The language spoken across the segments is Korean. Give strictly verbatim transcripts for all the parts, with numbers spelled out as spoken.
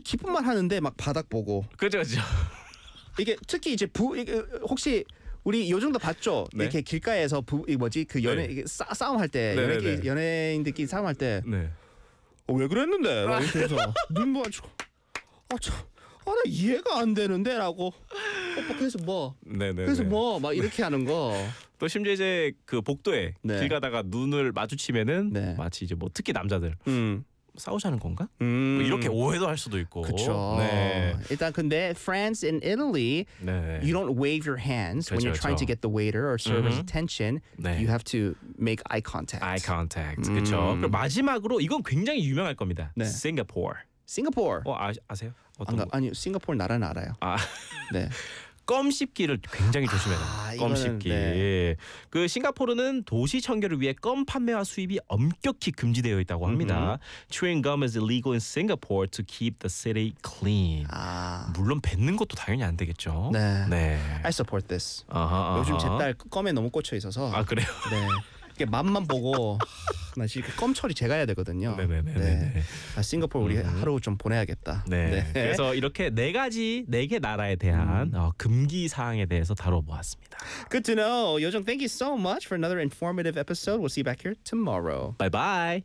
기쁜 말 하는데 막 바닥 보고. 그죠, 그죠. 이게 특히 이제 부 이게 혹시 우리 요즘도 봤죠? 네. 이렇게 길가에서 부 이 뭐지 그 연애 네. 이게 싸, 싸움할 때 네, 연예인 네, 네. 연예인들끼리 싸움할 때 네. 어, 왜 그랬는데? 막 이렇게 해서 눈 모아주고 아참 아, 나 이해가 안 되는데라고 오빠 그래서 뭐 네, 네. 그래서 네. 뭐 막 이렇게 하는 거. 또 심지어 이제 그 복도에 네. 길 가다가 눈을 마주치면은 네. 마치 이제 뭐 특히 남자들 음. 싸우자는 건가? 음. 뭐 이렇게 오해도 할 수도 있고. 그렇죠. 네. 일단 근데 France and Italy, 네. you don't wave your hands when 그렇죠, you're trying to 그렇죠. get the waiter or server's 음흠. attention. 네. You have to make eye contact. Eye contact. 음. 그렇죠. 그리고 마지막으로 이건 굉장히 유명할 겁니다. 네. 싱가포르. 싱가포르. 어 아, 아세요? 어떤 안 가, 아니 싱가포르 나라는 알아요. 아. 네. 껌 씹기를 굉장히 조심해야 아, 돼요. 껌 이거는, 씹기. 네. 그 싱가포르는 도시 청결을 위해 껌 판매와 수입이 엄격히 금지되어 있다고 합니다. Chewing gum is illegal in Singapore to keep the city clean. 아. 물론 뱉는 것도 당연히 안 되겠죠. 네. 네. I support this. 아하, 아하. 요즘 제 딸 껌에 너무 꽂혀 있어서. 아 그래요? 네. 이게 맛만 보고 나 지금 껌 처리 제가 해야 되거든요. 네네네. 네. 아, 싱가포르 우리 음. 하루 좀 보내야겠다. 네. 그래서 이렇게 네 가지 네 개 나라에 대한 어, 금기 사항에 대해서 다뤄보았습니다. Good to know. 요정, thank you so much for another informative episode. We'll see you back here tomorrow. Bye bye.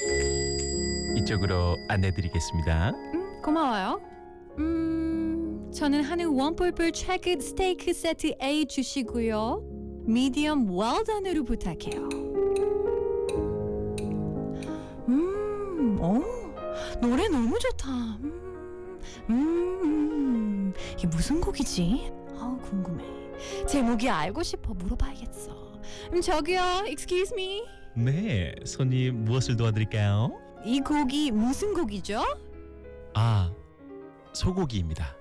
이쪽으로 안내드리겠습니다. 음, 고마워요. 음, 저는 한우 원뿔뿔 트래크 스테이크 세트 A 주시고요. 미디엄 웰던으로 부탁해요. 음, 오, 노래 너무 좋다. 음, 음, 이게 무슨 곡이지? 아, 궁금해. 제목이 알고 싶어 물어봐야겠어. 음, 저기요, excuse me. 네, 손님 무엇을 도와드릴까요? 이 곡이 무슨 곡이죠? 아, 소고기입니다.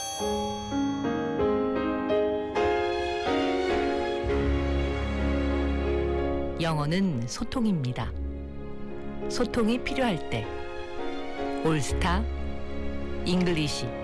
영어는 소통입니다. 소통이 필요할 때 올스타 잉글리시